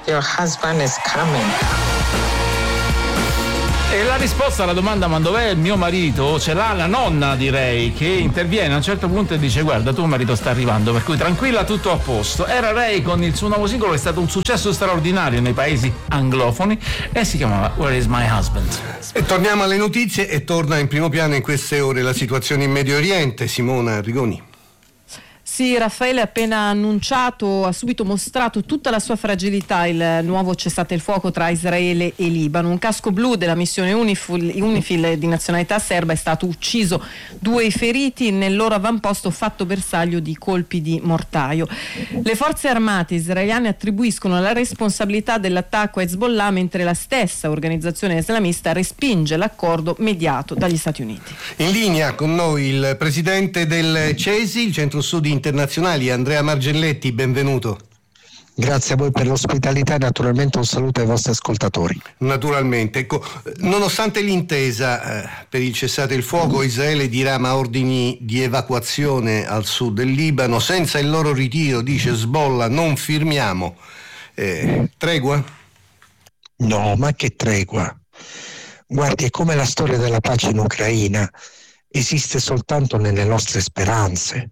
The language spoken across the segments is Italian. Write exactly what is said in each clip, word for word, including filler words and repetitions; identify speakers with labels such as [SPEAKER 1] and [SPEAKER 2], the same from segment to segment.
[SPEAKER 1] Your husband is coming.
[SPEAKER 2] E la risposta alla domanda ma dov'è il mio marito ce l'ha la nonna, direi, che interviene a un certo punto e dice: guarda, tuo marito sta arrivando, per cui tranquilla, tutto a posto. Era lei con il suo nuovo singolo, che è stato un successo straordinario nei paesi anglofoni e si chiamava Where is my husband?
[SPEAKER 3] E torniamo alle notizie e torna in primo piano in queste ore la situazione in Medio Oriente. Simona Rigoni.
[SPEAKER 4] Sì, Raffaele ha appena annunciato, ha subito mostrato tutta la sua fragilità il nuovo cessate il fuoco tra Israele e Libano. Un casco blu della missione Unifil, Unifil di nazionalità serba è stato ucciso, due i feriti nel loro avamposto fatto bersaglio di colpi di mortaio. Le forze armate israeliane attribuiscono la responsabilità dell'attacco a Hezbollah, mentre la stessa organizzazione islamista respinge l'accordo mediato dagli Stati Uniti.
[SPEAKER 3] In linea con noi il presidente del CESI, il Centro Studi Internazionali, Andrea Margelletti, benvenuto.
[SPEAKER 5] Grazie a voi per l'ospitalità e naturalmente un saluto ai vostri ascoltatori.
[SPEAKER 3] Naturalmente, ecco, nonostante l'intesa eh, per il cessate il fuoco, Israele dirama ordini di evacuazione al sud del Libano. Senza il loro ritiro, dice Hezbollah, non firmiamo. Eh, tregua?
[SPEAKER 5] No, ma che tregua? Guardi, è come la storia della pace in Ucraina, esiste soltanto nelle nostre speranze.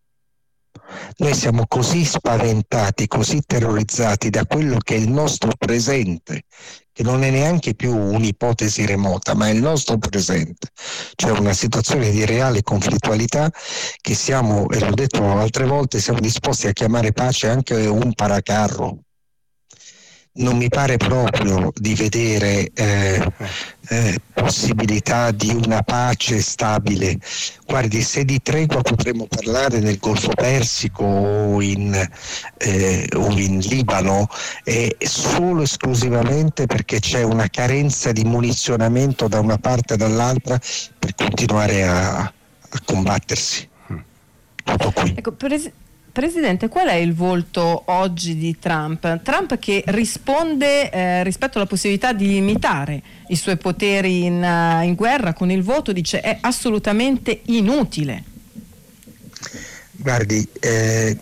[SPEAKER 5] Noi siamo così spaventati, così terrorizzati da quello che è il nostro presente, che non è neanche più un'ipotesi remota, ma è il nostro presente. C'è una situazione di reale conflittualità che siamo, e l'ho detto altre volte, siamo disposti a chiamare pace anche un paracarro. Non mi pare proprio di vedere eh, eh, possibilità di una pace stabile. Guardi, se di tregua potremmo parlare nel Golfo Persico o in, eh, o in Libano, è solo esclusivamente perché c'è una carenza di munizionamento da una parte e dall'altra per continuare a, a combattersi. Tutto qui.
[SPEAKER 4] Ecco, pres- Presidente, qual è il volto oggi di Trump? Trump che risponde eh, rispetto alla possibilità di limitare i suoi poteri in, uh, in guerra con il voto, dice è assolutamente inutile.
[SPEAKER 5] Guardi, eh,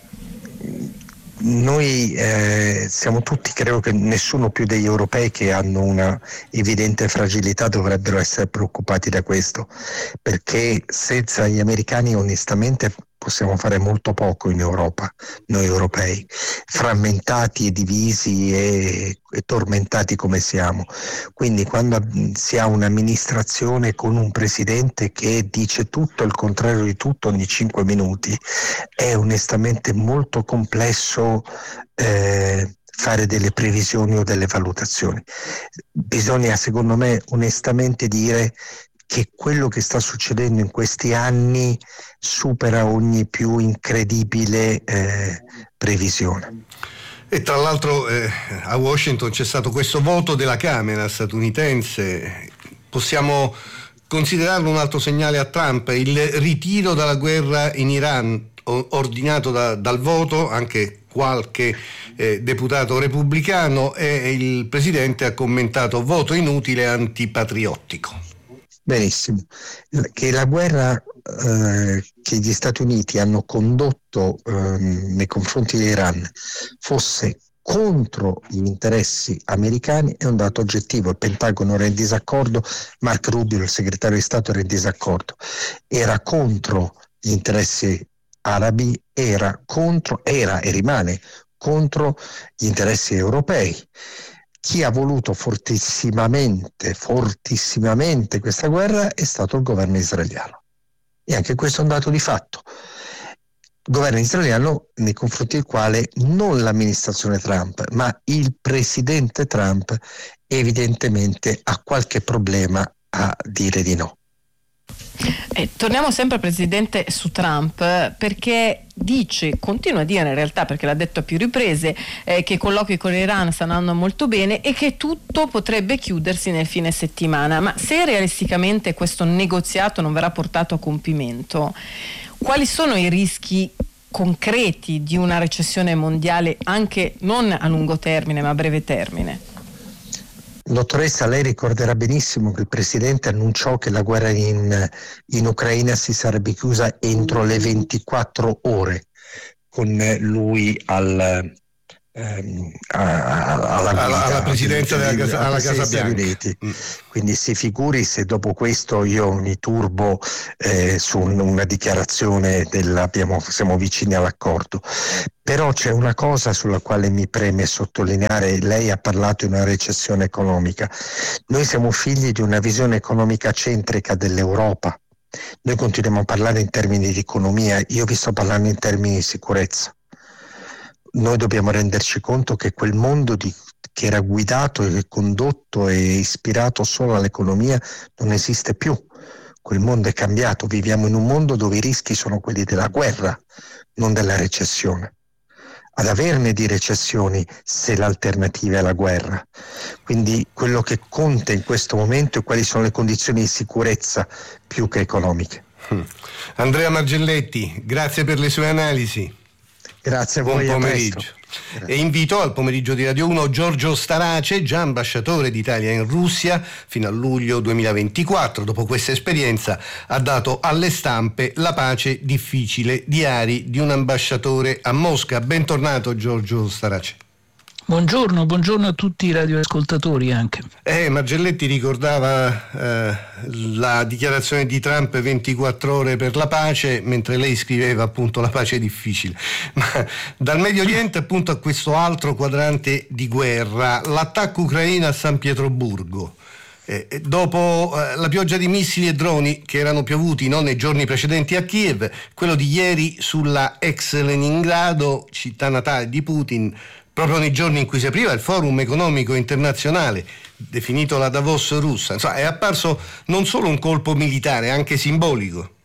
[SPEAKER 5] noi eh, siamo tutti, credo che nessuno più degli europei che hanno una evidente fragilità dovrebbero essere preoccupati da questo, perché senza gli americani onestamente possiamo fare molto poco in Europa, noi europei, frammentati e divisi e, e tormentati come siamo. Quindi quando si ha un'amministrazione con un presidente che dice tutto il contrario di tutto ogni cinque minuti, è onestamente molto complesso eh, fare delle previsioni o delle valutazioni. Bisogna, secondo me, onestamente dire che quello che sta succedendo in questi anni supera ogni più incredibile eh, previsione.
[SPEAKER 3] E tra l'altro eh, a Washington c'è stato questo voto della Camera statunitense. Possiamo considerarlo un altro segnale a Trump, il ritiro dalla guerra in Iran, ordinato da, dal voto anche qualche eh, deputato repubblicano, e il presidente ha commentato voto inutile e antipatriottico.
[SPEAKER 5] Benissimo, che la guerra eh, che gli Stati Uniti hanno condotto eh, nei confronti dell'Iran fosse contro gli interessi americani è un dato oggettivo. Il Pentagono era in disaccordo, Mark Rubio, il segretario di Stato, era in disaccordo, era contro gli interessi arabi, era contro, era e rimane contro gli interessi europei. Chi ha voluto fortissimamente, fortissimamente questa guerra è stato il governo israeliano. E anche questo è un dato di fatto. Governo israeliano nei confronti del quale non l'amministrazione Trump, ma il presidente Trump evidentemente ha qualche problema a dire di no.
[SPEAKER 4] Eh, torniamo sempre, Presidente, su Trump, perché dice, continua a dire in realtà, perché l'ha detto a più riprese, eh, che i colloqui con l'Iran stanno andando molto bene e che tutto potrebbe chiudersi nel fine settimana. Ma se realisticamente questo negoziato non verrà portato a compimento, quali sono i rischi concreti di una recessione mondiale, anche non a lungo termine ma a breve termine?
[SPEAKER 5] Dottoressa, lei ricorderà benissimo che il Presidente annunciò che la guerra in, in Ucraina si sarebbe chiusa entro le ventiquattro ore, con lui al, ehm, alla,
[SPEAKER 3] alla, alla presidenza della casa, alla Casa Bianca.
[SPEAKER 5] Mm. Quindi si figuri se dopo questo io mi turbo eh, su una dichiarazione del abbiamo, siamo vicini all'accordo. Però c'è una cosa sulla quale mi preme sottolineare: lei ha parlato di una recessione economica. Noi siamo figli di una visione economica centrica dell'Europa. Noi continuiamo a parlare in termini di economia, io vi sto parlando in termini di sicurezza. Noi dobbiamo renderci conto che quel mondo di, che era guidato e condotto e ispirato solo all'economia non esiste più. Quel mondo è cambiato, viviamo in un mondo dove i rischi sono quelli della guerra, non della recessione. Ad averne di recessioni se l'alternativa è la guerra. Quindi quello che conta in questo momento è quali sono le condizioni di sicurezza più che economiche.
[SPEAKER 3] Andrea Margelletti, grazie per le sue analisi.
[SPEAKER 5] Grazie a voi.
[SPEAKER 3] Buon pomeriggio. E invito al pomeriggio di Radio uno Giorgio Starace, già ambasciatore d'Italia in Russia fino a luglio duemilaventiquattro. Dopo questa esperienza ha dato alle stampe La pace difficile, diari di un ambasciatore a Mosca. Bentornato Giorgio Starace.
[SPEAKER 6] Buongiorno, buongiorno a tutti i radioascoltatori anche.
[SPEAKER 3] Eh, Margelletti ricordava eh, la dichiarazione di Trump ventiquattro ore per la pace, mentre lei scriveva appunto la pace è difficile. Ma dal Medio Oriente appunto a questo altro quadrante di guerra, l'attacco ucraino a San Pietroburgo. Eh, dopo eh, la pioggia di missili e droni che erano piovuti non nei giorni precedenti a Kiev, quello di ieri sulla ex Leningrado, città natale di Putin, proprio nei giorni in cui si apriva il forum economico internazionale definito la Davos russa, insomma, è apparso non solo un colpo militare, anche simbolico.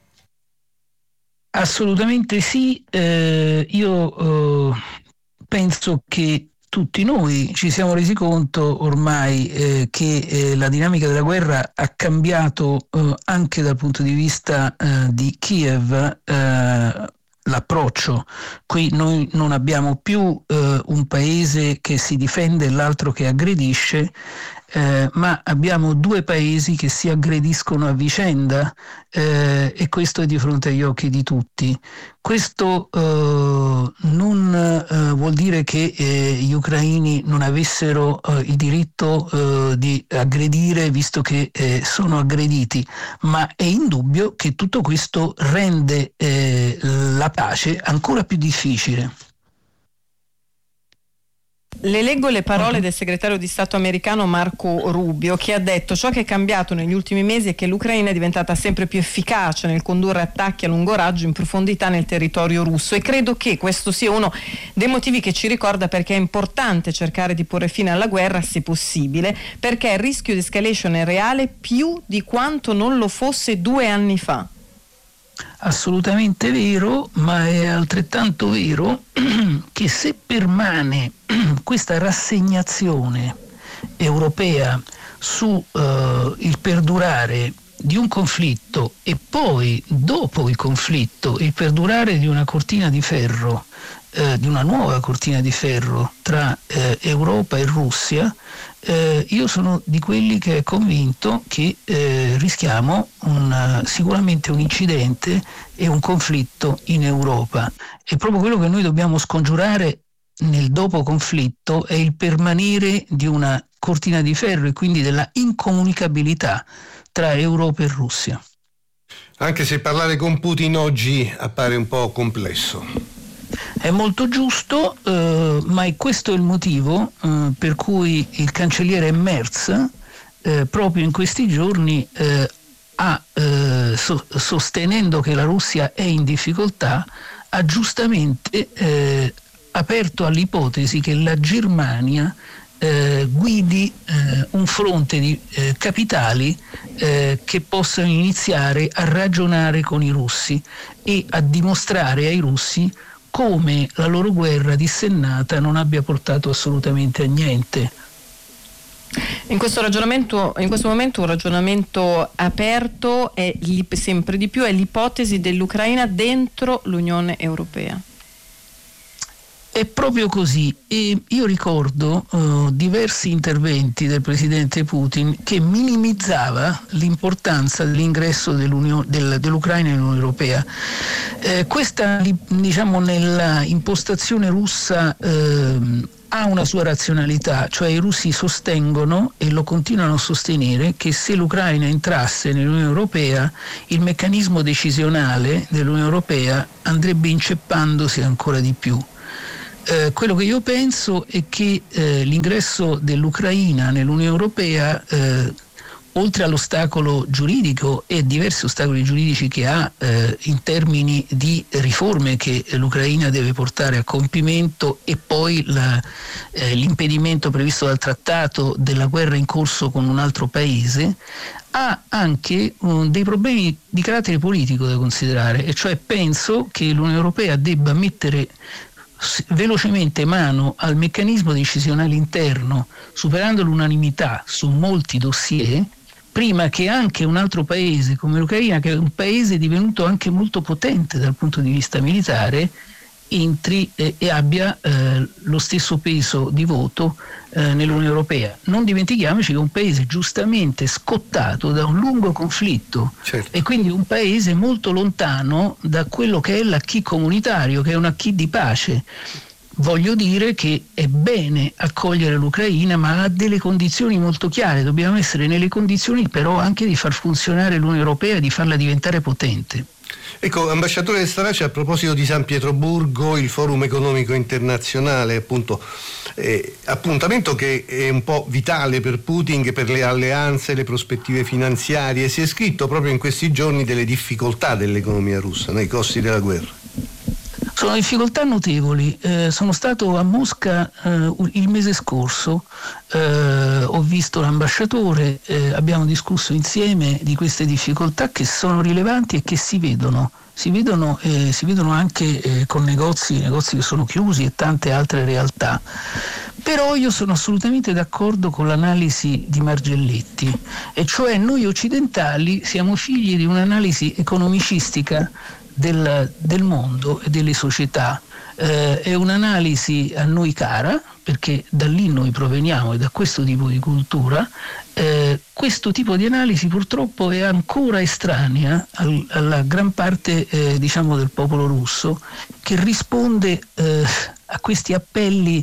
[SPEAKER 6] Assolutamente sì, eh, io eh, penso che tutti noi ci siamo resi conto ormai eh, che eh, la dinamica della guerra ha cambiato eh, anche dal punto di vista eh, di Kiev. eh, L'approccio. Qui noi non abbiamo più eh, un paese che si difende e l'altro che aggredisce, eh, ma abbiamo due paesi che si aggrediscono a vicenda eh, e questo è di fronte agli occhi di tutti. Questo eh, non eh, vuol dire che eh, gli ucraini non avessero eh, il diritto eh, di aggredire visto che eh, sono aggrediti, ma è indubbio che tutto questo rende eh, la pace ancora più difficile.
[SPEAKER 4] Le leggo le parole del segretario di Stato americano Marco Rubio, che ha detto: ciò che è cambiato negli ultimi mesi è che l'Ucraina è diventata sempre più efficace nel condurre attacchi a lungo raggio in profondità nel territorio russo, e credo che questo sia uno dei motivi che ci ricorda perché è importante cercare di porre fine alla guerra se possibile, perché il rischio di escalation è reale più di quanto non lo fosse due anni fa.
[SPEAKER 6] Assolutamente vero, ma è altrettanto vero che se permane questa rassegnazione europea su eh, il perdurare di un conflitto e poi dopo il conflitto il perdurare di una cortina di ferro, eh, di una nuova cortina di ferro tra eh, Europa e Russia, eh, io sono di quelli che è convinto che eh, rischiamo un, sicuramente un incidente e un conflitto in Europa. E proprio quello che noi dobbiamo scongiurare nel dopo conflitto è il permanere di una cortina di ferro e quindi della incomunicabilità tra Europa e Russia.
[SPEAKER 3] Anche se parlare con Putin oggi appare un po' complesso.
[SPEAKER 6] È molto giusto, eh, ma è questo il motivo eh, per cui il cancelliere Merz eh, proprio in questi giorni eh, ha, eh, so, sostenendo che la Russia è in difficoltà, ha giustamente eh, aperto all'ipotesi che la Germania eh, guidi eh, un fronte di eh, capitali eh, che possano iniziare a ragionare con i russi e a dimostrare ai russi come la loro guerra dissennata non abbia portato assolutamente a niente.
[SPEAKER 4] In questo ragionamento, in questo momento un ragionamento aperto è sempre di più è l'ipotesi dell'Ucraina dentro l'Unione Europea.
[SPEAKER 6] È proprio così, e io ricordo uh, diversi interventi del presidente Putin che minimizzava l'importanza dell'ingresso dell'Unione, del, dell'Ucraina nell'Unione Europea. Eh, questa, diciamo, nella impostazione russa eh, ha una sua razionalità, cioè i russi sostengono e lo continuano a sostenere che se l'Ucraina entrasse nell'Unione Europea il meccanismo decisionale dell'Unione Europea andrebbe inceppandosi ancora di più. Eh, quello che io penso è che eh, l'ingresso dell'Ucraina nell'Unione Europea, eh, oltre all'ostacolo giuridico e diversi ostacoli giuridici che ha eh, in termini di riforme che l'Ucraina deve portare a compimento, e poi la, eh, l'impedimento previsto dal trattato della guerra in corso con un altro paese, ha anche um, dei problemi di carattere politico da considerare, e cioè penso che l'Unione Europea debba mettere velocemente mano al meccanismo decisionale interno, superando l'unanimità su molti dossier, prima che anche un altro paese come l'Ucraina, che è un paese divenuto anche molto potente dal punto di vista militare, entri eh, e abbia eh, lo stesso peso di voto eh, nell'Unione Europea. Non dimentichiamoci che è un paese giustamente scottato da un lungo conflitto, certo, e quindi un paese molto lontano da quello che è l'acquis comunitario, che è un acquis di pace. Voglio dire che è bene accogliere l'Ucraina, ma ha delle condizioni molto chiare. Dobbiamo essere nelle condizioni però anche di far funzionare l'Unione Europea e di farla diventare potente.
[SPEAKER 3] Ecco, ambasciatore Starace, a proposito di San Pietroburgo, il Forum Economico Internazionale, appunto, eh, appuntamento che è un po' vitale per Putin, per le alleanze, le prospettive finanziarie. Si è scritto proprio in questi giorni delle difficoltà dell'economia russa nei costi della guerra.
[SPEAKER 6] Sono difficoltà notevoli. Eh, sono stato a Mosca eh, il mese scorso, eh, ho visto l'ambasciatore, eh, abbiamo discusso insieme di queste difficoltà che sono rilevanti e che si vedono. Si vedono, eh, si vedono anche eh, con negozi, negozi che sono chiusi e tante altre realtà. Però io sono assolutamente d'accordo con l'analisi di Margelletti, e cioè noi occidentali siamo figli di un'analisi economicistica Del, del mondo e delle società. Eh, è un'analisi a noi cara, perché da lì noi proveniamo e da questo tipo di cultura. Eh, questo tipo di analisi purtroppo è ancora estranea al, alla gran parte eh, diciamo del popolo russo, che risponde eh, a questi appelli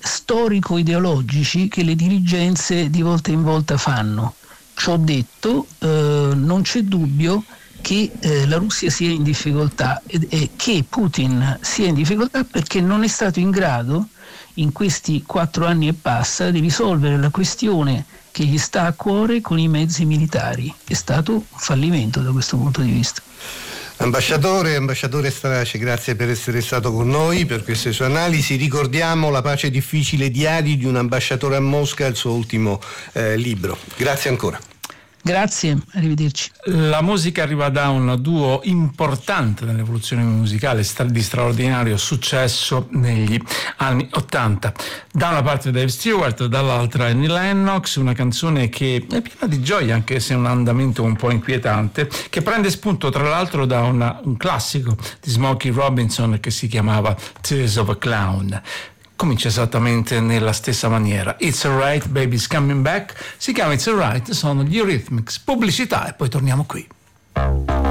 [SPEAKER 6] storico-ideologici che le dirigenze di volta in volta fanno. Ciò detto, eh, non c'è dubbio che eh, la Russia sia in difficoltà e, e che Putin sia in difficoltà perché non è stato in grado in questi quattro anni e passa di risolvere la questione che gli sta a cuore con i mezzi militari. È stato un fallimento da questo punto di vista.
[SPEAKER 3] Ambasciatore, ambasciatore Starace, grazie per essere stato con noi, per queste sue analisi. Ricordiamo La pace difficile, diari di un ambasciatore a Mosca, il suo ultimo eh, libro. Grazie ancora.
[SPEAKER 6] Grazie, arrivederci.
[SPEAKER 2] La musica arriva da un duo importante nell'evoluzione musicale, di straordinario successo negli anni ottanta. Da una parte Dave Stewart, dall'altra Annie Lennox, una canzone che è piena di gioia, anche se è un andamento un po' inquietante, che prende spunto tra l'altro da una, un classico di Smokey Robinson che si chiamava Tears of a Clown. Comincia esattamente nella stessa maniera. It's Alright, Baby's Coming Back. Si chiama It's Alright, sono gli Eurythmics. Pubblicità e poi torniamo qui.